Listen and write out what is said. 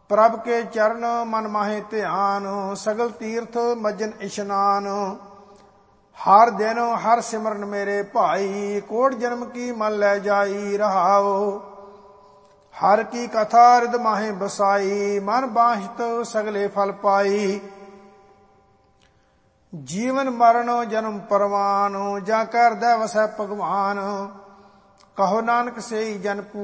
ਪ੍ਰਭ ਕੇ ਚਰਨ ਮਨ ਮਾਹੇ ਧਿਆਨ, ਸਗਲ ਤੀਰਥ ਮਜਨ ਇਸ਼ਨਾਨ। ਹਰ ਦਿਨ ਹਰ ਸਿਮਰਨ ਮੇਰੇ ਭਾਈ, ਕੋਟ ਜਨਮ ਕੀ ਮਨ ਲੈ ਜਾਈ ਰਹਾਓ। ਹਰ ਕੀ ਕਥਾ ਰਿਦ ਮਾਹੇ ਬਸਾਈ, ਮਨ ਬਾਹਿਤ ਸਗਲੇ ਫਲ ਪਾਈ। ਜੀਵਨ ਮਰਨ ਜਨਮ ਪਰਵਾਨ, ਜਾਂ ਕੈ ਹਿਰਦੈ ਵਸੈ ਭਗਵਾਨ। ਕਹੋ ਨਾਨਕ ਸੇਈ ਜਨ